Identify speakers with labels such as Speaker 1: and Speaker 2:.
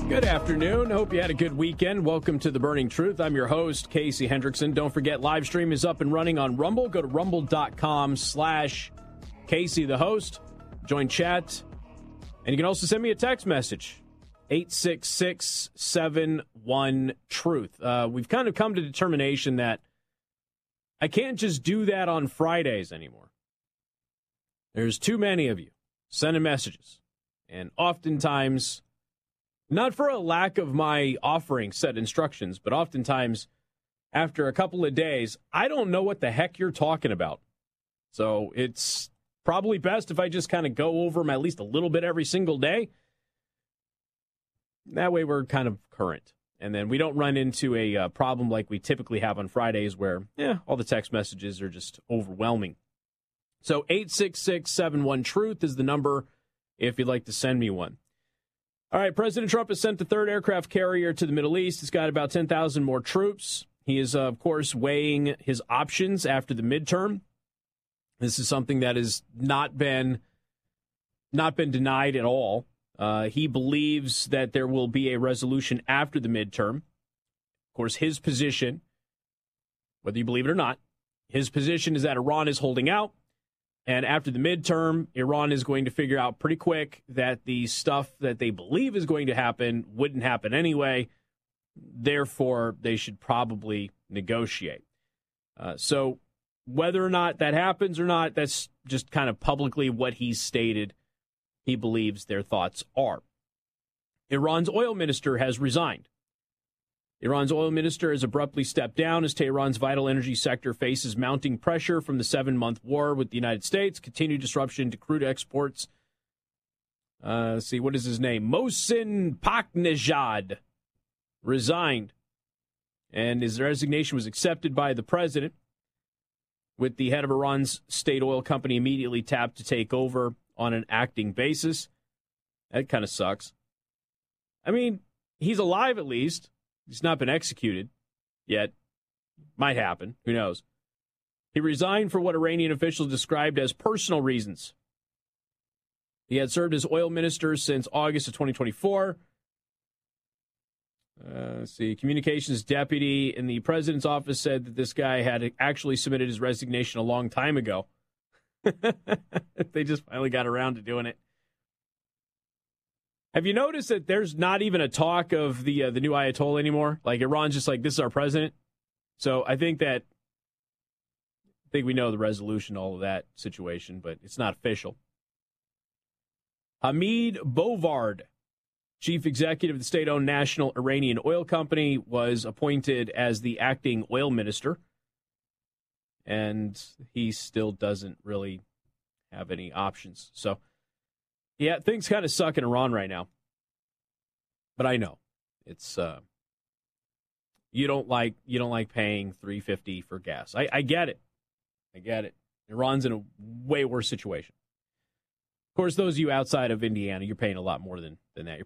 Speaker 1: Good afternoon. Hope you had a good weekend. Welcome to The Burning Truth. I'm your host, Casey Hendrickson. Don't forget, live stream is up and running on Rumble. Go to rumble.com/Casey the host. Join chat. And you can also send me a text message, 866-71-TRUTH. We've kind of come to determination that I can't just do that on Fridays anymore. There's too many of you sending messages. And oftentimes, not for a lack of my offering set instructions, but oftentimes after a couple of days, I don't know what the heck you're talking about. So it's probably best if I just kind of go over them at least a little bit every single day. That way we're kind of current. And then we don't run into a problem like we typically have on Fridays where, all the text messages are just overwhelming. So 866-71-TRUTH is the number if you'd like to send me one. All right, President Trump has sent the third aircraft carrier to the Middle East. It's got about 10,000 more troops. He is, of course, weighing his options after the midterm. This is something that has not been denied at all. He believes that there will be a resolution after the midterm. Of course, his position, whether you believe it or not, his position is that Iran is holding out. And after the midterm, Iran is going to figure out pretty quick that the stuff that they believe is going to happen wouldn't happen anyway. Therefore, they should probably negotiate. So whether or not that happens or not, that's just kind of publicly what he's stated he believes their thoughts are. Iran's oil minister has resigned. Iran's oil minister has abruptly stepped down as Tehran's vital energy sector faces mounting pressure from the 7-month war with the United States, continued disruption to crude exports. Let's see, what is his name? Mohsen Paknejad resigned, and his resignation was accepted by the president, with the head of Iran's state oil company immediately tapped to take over on an acting basis. That kind of sucks. I mean, he's alive at least. He's not been executed yet. Might happen. Who knows? He resigned for what Iranian officials described as personal reasons. He had served as oil minister since August of 2024. Communications deputy in the president's office said that this guy had actually submitted his resignation a long time ago. They just finally got around to doing it. Have you noticed that there's not even a talk of the new Ayatollah anymore? Like, Iran's just like, this is our president. So I think we know the resolution to all of that situation, but it's not official. Hamid Bovard, chief executive of the state-owned National Iranian Oil Company, was appointed as the acting oil minister. And he still doesn't really have any options. So, yeah, things kind of suck in Iran right now. But I know it's you don't like paying $3.50 for gas. I get it. I get it. Iran's in a way worse situation. Of course, those of you outside of Indiana, you're paying a lot more than that. You're